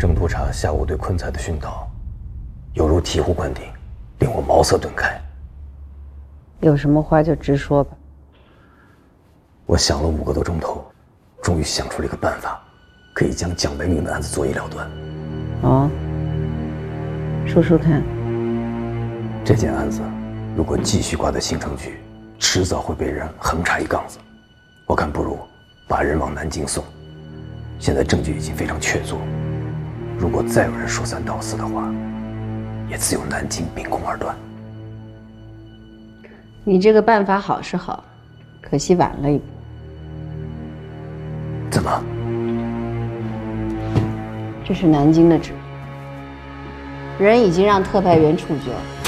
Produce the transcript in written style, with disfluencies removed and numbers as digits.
郑督察下午对坤才的训导，犹如醍醐灌顶，令我茅塞顿开。 有什么话就直说吧。 我想了5个多钟头，终于想出了一个办法，可以将蒋维明的案子做一了断。 哦，说说看。 这件案子如果继续挂在新城局，迟早会被人横插一杠子。我看不如把人往南京送。现在证据已经非常确凿，如果再有人说三道四的话，也自有南京秉公而断。 你这个办法好是好，可惜晚了一步。 怎么？ 这是南京的旨，人已经让特派员处决了。